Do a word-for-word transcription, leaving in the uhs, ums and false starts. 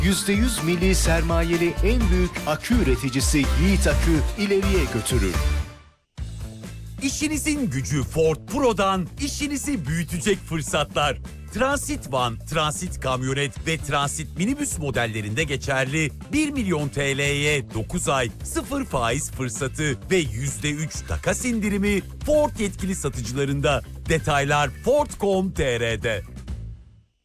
yüzde yüz milli sermayeli en büyük akü üreticisi Yiğit Akü ileriye götürür. İşinizin gücü Ford Pro'dan işinizi büyütecek fırsatlar. Transit van, transit kamyonet ve transit minibüs modellerinde geçerli bir milyon T L'ye dokuz ay sıfır faiz fırsatı ve yüzde üç takas indirimi Ford yetkili satıcılarında. Detaylar Ford nokta com nokta T R'de.